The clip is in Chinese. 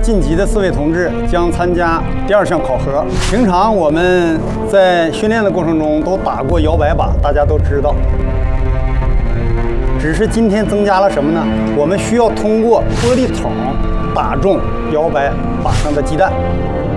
晋级的4位同志将参加第2项考核。平常我们在训练的过程中都打过摇摆靶，大家都知道。只是今天增加了什么呢？我们需要通过玻璃桶打中摇摆靶上的鸡蛋。